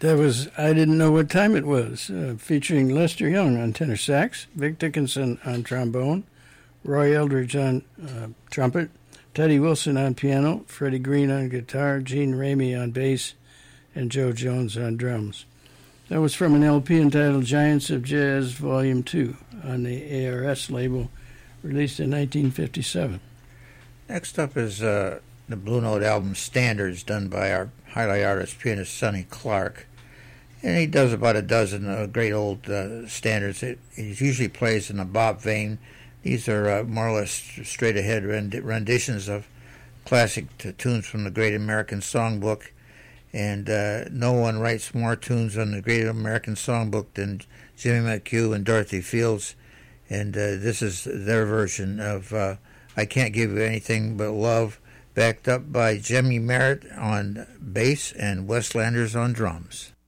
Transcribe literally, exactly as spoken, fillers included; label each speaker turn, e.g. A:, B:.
A: That was I Didn't Know What Time It Was, uh, featuring Lester Young on tenor sax, Vic Dickinson on trombone, Roy Eldridge on uh, trumpet, Teddy Wilson on piano, Freddie Green on guitar, Gene Ramey on bass, and Joe Jones on drums. That was from an L P entitled Giants of Jazz Volume two on the A R S label, released in nineteen fifty-seven.
B: Next up is uh, the Blue Note album Standards, done by our highlight artist, pianist Sonny Clark. And he does about a dozen uh, great old uh, standards. It, he usually plays in a bop vein. These are uh, more or less straight-ahead renditions of classic t- tunes from the Great American Songbook. And uh, no one writes more tunes on the Great American Songbook than Jimmy McHugh and Dorothy Fields. And uh, this is their version of uh, I Can't Give You Anything But Love, backed up by Jimmy Merritt on bass and Wes Landers on drums.